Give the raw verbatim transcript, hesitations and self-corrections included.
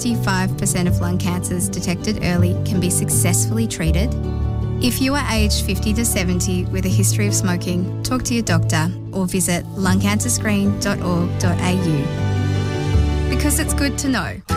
sixty-five percent of lung cancers detected early can be successfully treated? If you are aged fifty to seventy with a history of smoking, talk to your doctor or visit lung cancer screen dot org dot a u. Because it's good to know.